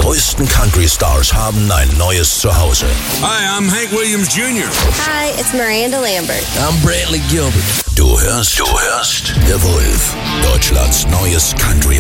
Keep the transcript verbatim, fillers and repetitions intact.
größten Country-Stars haben ein neues Zuhause. Hi, I'm Hank Williams Junior Hi, it's Miranda Lambert. I'm Brantley Gilbert. Du hörst, du hörst The Wolf, Deutschlands neues Country